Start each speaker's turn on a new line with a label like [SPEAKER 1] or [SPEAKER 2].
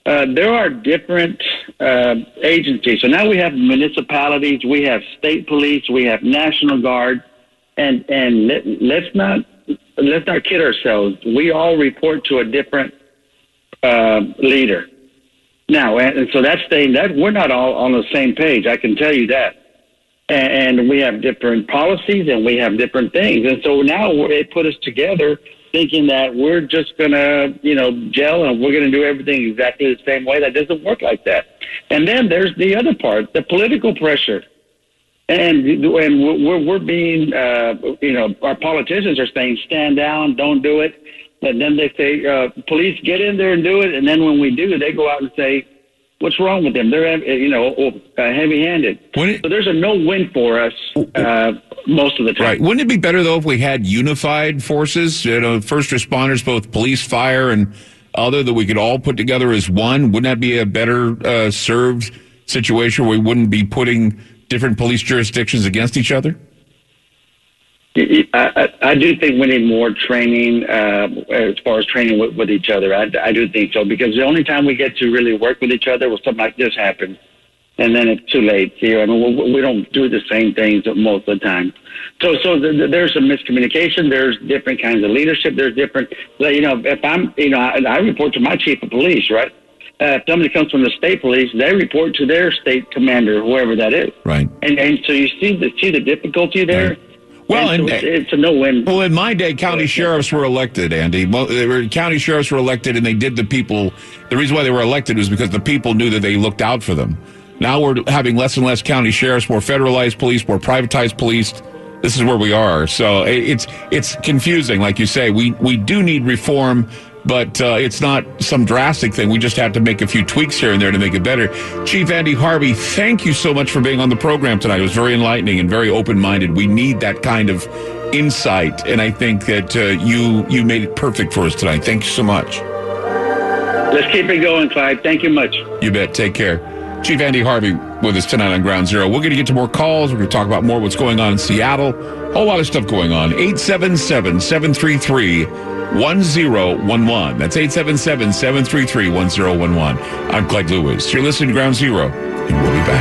[SPEAKER 1] There are different agencies. So now we have municipalities, we have state police, we have National Guard, and let's not kid ourselves. We all report to a different leader. Now, and so that's saying that we're not all on the same page. I can tell you that. And we have different policies and we have different things. And so now it put us together thinking that we're just going to, gel and we're going to do everything exactly the same way. That doesn't work like that. And then there's the other part, the political pressure. And we're being, our politicians are saying, stand down, don't do it. And then they say, police, get in there and do it. And then when we do, they go out and say, what's wrong with them? They're, heavy-handed. So there's a no-win for us most of the time.
[SPEAKER 2] Right. Wouldn't it be better, though, if we had unified forces, first responders, both police, fire, and other, that we could all put together as one? Wouldn't that be a better served situation where we wouldn't be putting different police jurisdictions against each other?
[SPEAKER 1] I do think we need more training as far as training with each other. I do think so, because the only time we get to really work with each other when something like this happens, and then it's too late. I mean, we don't do the same things most of the time. So there's some miscommunication. There's different kinds of leadership. There's different, if I'm, I report to my chief of police, right? If somebody comes from the state police, they report to their state commander, whoever that is.
[SPEAKER 2] Right.
[SPEAKER 1] And so you see the difficulty there. Right.
[SPEAKER 2] Well,
[SPEAKER 1] and so it's a no-win.
[SPEAKER 2] Well, in my day, county sheriffs were elected, Andy. County sheriffs were elected, and they did the people. The reason why they were elected was because the people knew that they looked out for them. Now we're having less and less county sheriffs, more federalized police, more privatized police. This is where we are. So it's confusing, like you say. We do need reform, but it's not some drastic thing. We just have to make a few tweaks here and there to make it better. Chief Andy Harvey, thank you so much for being on the program tonight. It was very enlightening and very open-minded. We need that kind of insight, and I think that you made it perfect for us tonight. Thank you so much.
[SPEAKER 1] Let's keep it going, Clyde. Thank you much.
[SPEAKER 2] You bet. Take care. Chief Andy Harvey with us tonight on Ground Zero. We're going to get to more calls. We're going to talk about more what's going on in Seattle. A whole lot of stuff going on. 877-733-1011. That's 877-733-1011. I'm Clyde Lewis. You're listening to Ground Zero, and we'll be back.